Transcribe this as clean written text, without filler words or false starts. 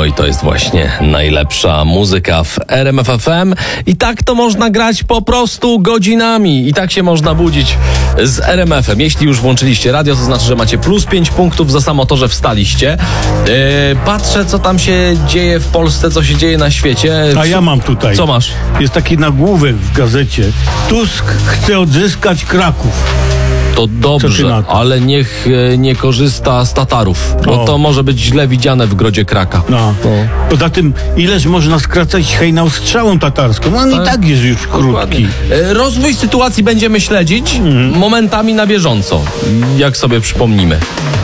No i to jest właśnie najlepsza muzyka w RMF FM. I tak to można grać po prostu godzinami. I tak się można budzić z RMF-em. Jeśli już włączyliście radio, to znaczy, że macie plus 5 punktów za samo to, że wstaliście. Patrzę, co tam się dzieje w Polsce, co się dzieje na świecie. A ja mam tutaj. Co masz? Jest taki nagłówek w gazecie. Tusk chce odzyskać Kraków. To dobrze, ale niech nie korzysta z Tatarów, bo to może być źle widziane w grodzie Kraka. No. Poza tym, ileż można skracać hejnał strzałą tatarską? On i tak jest już krótki. Rozwój sytuacji będziemy śledzić momentami na bieżąco, jak sobie przypomnimy.